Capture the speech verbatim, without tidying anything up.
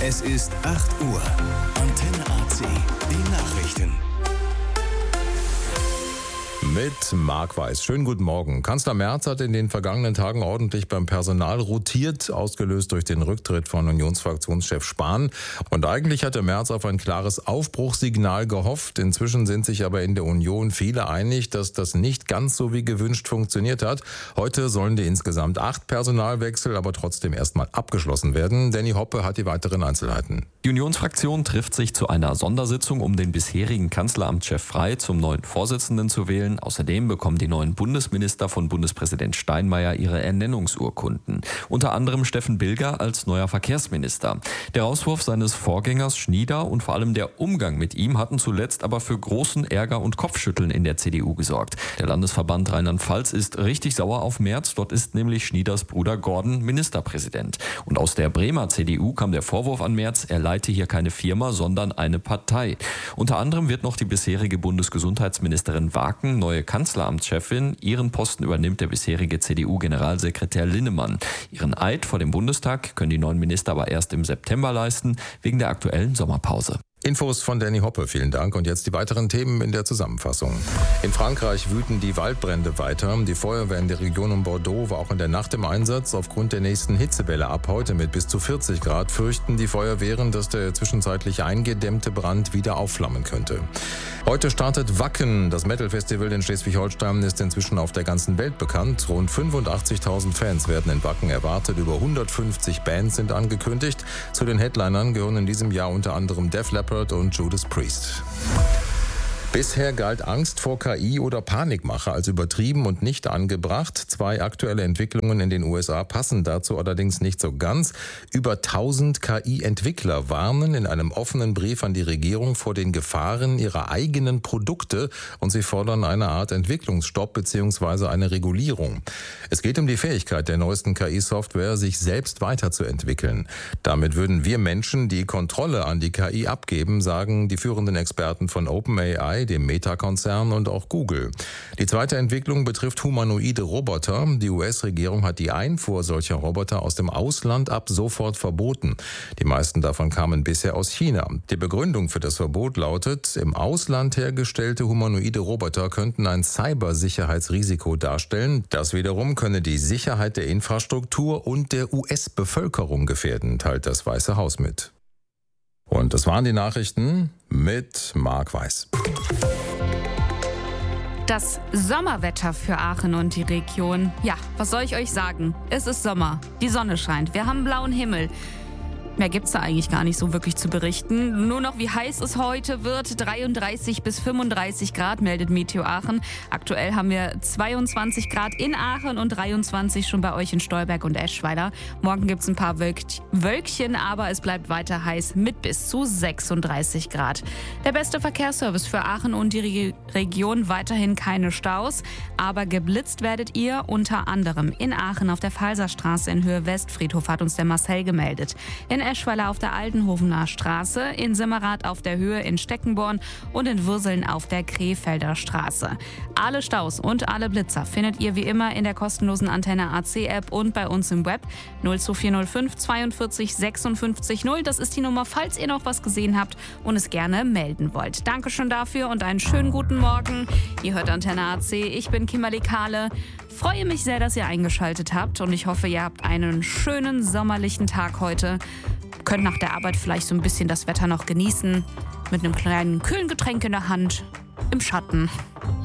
Es ist acht Uhr. Antenne A C, die Nachrichten. Mit Marc Weiß. Schönen guten Morgen. Kanzler Merz hat in den vergangenen Tagen ordentlich beim Personal rotiert, ausgelöst durch den Rücktritt von Unionsfraktionschef Spahn. Und eigentlich hatte Merz auf ein klares Aufbruchssignal gehofft. Inzwischen sind sich aber in der Union viele einig, dass das nicht ganz so wie gewünscht funktioniert hat. Heute sollen die insgesamt acht Personalwechsel aber trotzdem erstmal abgeschlossen werden. Danny Hoppe hat die weiteren Einzelheiten. Die Unionsfraktion trifft sich zu einer Sondersitzung, um den bisherigen Kanzleramtschef Frey zum neuen Vorsitzenden zu wählen. Außerdem bekommen die neuen Bundesminister von Bundespräsident Steinmeier ihre Ernennungsurkunden. Unter anderem Steffen Bilger als neuer Verkehrsminister. Der Rauswurf seines Vorgängers Schnieder und vor allem der Umgang mit ihm hatten zuletzt aber für großen Ärger und Kopfschütteln in der C D U gesorgt. Der Landesverband Rheinland-Pfalz ist richtig sauer auf Merz. Dort ist nämlich Schnieders Bruder Gordon Ministerpräsident. Und aus der Bremer C D U kam der Vorwurf an Merz, er leite hier keine Firma, sondern eine Partei. Unter anderem wird noch die bisherige Bundesgesundheitsministerin Waken neue Kanzleramtschefin. Ihren Posten übernimmt der bisherige C D U-Generalsekretär Linnemann. Ihren Eid vor dem Bundestag können die neuen Minister aber erst im September leisten, wegen der aktuellen Sommerpause. Infos von Danny Hoppe, vielen Dank. Und jetzt die weiteren Themen in der Zusammenfassung. In Frankreich wüten die Waldbrände weiter. Die Feuerwehr in der Region um Bordeaux war auch in der Nacht im Einsatz. Aufgrund der nächsten Hitzewelle ab heute mit bis zu vierzig Grad fürchten die Feuerwehren, dass der zwischenzeitlich eingedämmte Brand wieder aufflammen könnte. Heute startet Wacken. Das Metal-Festival in Schleswig-Holstein ist inzwischen auf der ganzen Welt bekannt. Rund fünfundachtzigtausend Fans werden in Wacken erwartet. Über hundertfünfzig Bands sind angekündigt. Zu den Headlinern gehören in diesem Jahr unter anderem Def Leppard und Judas Priest. Bisher galt Angst vor K I oder Panikmache als übertrieben und nicht angebracht. Zwei aktuelle Entwicklungen in den U S A passen dazu allerdings nicht so ganz. Über tausend K I-Entwickler warnen in einem offenen Brief an die Regierung vor den Gefahren ihrer eigenen Produkte und sie fordern eine Art Entwicklungsstopp bzw. eine Regulierung. Es geht um die Fähigkeit der neuesten K I-Software, sich selbst weiterzuentwickeln. Damit würden wir Menschen die Kontrolle an die K I abgeben, sagen die führenden Experten von OpenAI, dem Meta-Konzern und auch Google. Die zweite Entwicklung betrifft humanoide Roboter. Die U S-Regierung hat die Einfuhr solcher Roboter aus dem Ausland ab sofort verboten. Die meisten davon kamen bisher aus China. Die Begründung für das Verbot lautet, im Ausland hergestellte humanoide Roboter könnten ein Cybersicherheitsrisiko darstellen. Das wiederum könne die Sicherheit der Infrastruktur und der U S-Bevölkerung gefährden, teilt das Weiße Haus mit. Und das waren die Nachrichten mit Marc Weiß. Das Sommerwetter für Aachen und die Region. Ja, was soll ich euch sagen? Es ist Sommer, die Sonne scheint, wir haben blauen Himmel. Mehr gibt's da eigentlich gar nicht so wirklich zu berichten. Nur noch, wie heiß es heute wird. dreiunddreißig bis fünfunddreißig Grad, meldet Meteo Aachen. Aktuell haben wir zweiundzwanzig Grad in Aachen und dreiundzwanzig schon bei euch in Stolberg und Eschweiler. Morgen gibt's ein paar Wölk- Wölkchen, aber es bleibt weiter heiß mit bis zu sechsunddreißig Grad. Der beste Verkehrsservice für Aachen und die Re- Region, weiterhin keine Staus. Aber geblitzt werdet ihr unter anderem in Aachen auf der Falserstraße in Höhe Westfriedhof, hat uns der Marcel gemeldet. In Eschweiler auf der Altenhofener Straße, in Simmerath auf der Höhe in Steckenborn und in Würseln auf der Krefelder Straße. Alle Staus und alle Blitzer findet ihr wie immer in der kostenlosen Antenne A C App und bei uns im Web. null zwei vier null fünf zweiundvierzig sechsundfünfzig null, das ist die Nummer, falls ihr noch was gesehen habt und es gerne melden wollt. Dankeschön dafür und einen schönen guten Morgen. Ihr hört Antenne A C, ich bin Kimberly Kahle. Freue mich sehr, dass ihr eingeschaltet habt und ich hoffe, ihr habt einen schönen sommerlichen Tag heute. Könnt nach der Arbeit vielleicht so ein bisschen das Wetter noch genießen, mit einem kleinen kühlen Getränk in der Hand, im Schatten.